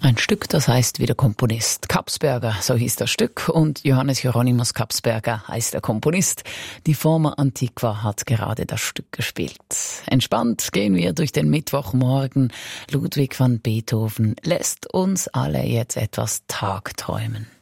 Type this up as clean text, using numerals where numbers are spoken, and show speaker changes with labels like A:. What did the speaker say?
A: Ein Stück, das heißt wie der Komponist. Kapsberger, so hieß das Stück, und Johannes Hieronymus Kapsberger heißt der Komponist. Die Forma Antiqua hat gerade das Stück gespielt. Entspannt gehen wir durch den Mittwochmorgen. Ludwig van Beethoven lässt uns alle jetzt etwas tagträumen.